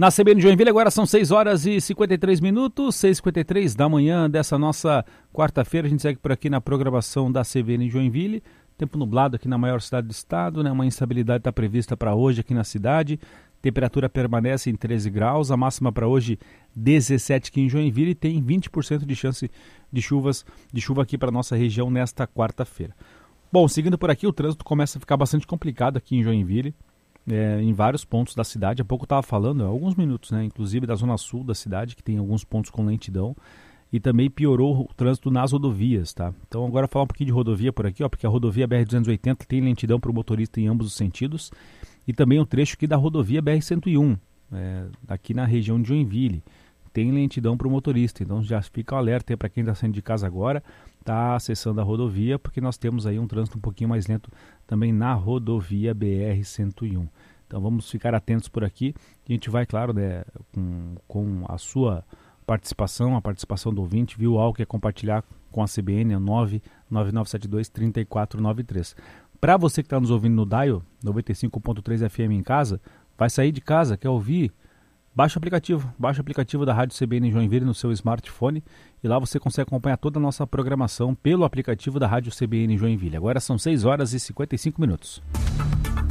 Na CBN Joinville agora são 6 horas e 53 minutos, 6h53 da manhã dessa nossa quarta-feira. A gente segue por aqui na programação da CBN Joinville. Tempo nublado aqui na maior cidade do estado, né? Uma instabilidade está prevista para hoje aqui na cidade. Temperatura permanece em 13 graus, a máxima para hoje 17 aqui em Joinville e tem 20% de chance de chuva aqui para nossa região nesta quarta-feira. Bom, seguindo por aqui, o trânsito começa a ficar bastante complicado aqui em Joinville. Em vários pontos da cidade, há pouco eu estava falando, há alguns minutos, né, inclusive da zona sul da cidade, que tem alguns pontos com lentidão, e também piorou o trânsito nas rodovias, tá? Então agora falar um pouquinho de rodovia por aqui, ó, porque a rodovia BR-280 tem lentidão para o motorista em ambos os sentidos, e também um trecho aqui da rodovia BR-101, aqui na região de Joinville, tem lentidão para o motorista, então já fica o alerta para quem está saindo de casa agora, está acessando a rodovia, porque nós temos aí um trânsito um pouquinho mais lento também na rodovia BR-101. Então vamos ficar atentos por aqui. A gente vai, claro, né, com a sua participação, a participação do ouvinte, viu algo que é compartilhar com a CBN, é 99972-3493. Para você que está nos ouvindo no Dial 95.3 FM em casa, vai sair de casa, quer ouvir? Baixa o aplicativo da Rádio CBN Joinville no seu smartphone e lá você consegue acompanhar toda a nossa programação pelo aplicativo da Rádio CBN Joinville. Agora são 6 horas e 55 minutos.